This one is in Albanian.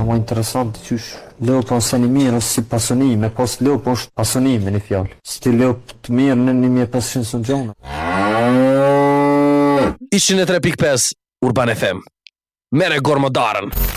ma interesant qysh leo po se një mirë si pasonime, pas leo po është pasonime një fjallë. Si ti leo të mirë në 1500 së gjona. Ishin e 3.5 Urban FM. Mere gormodarën.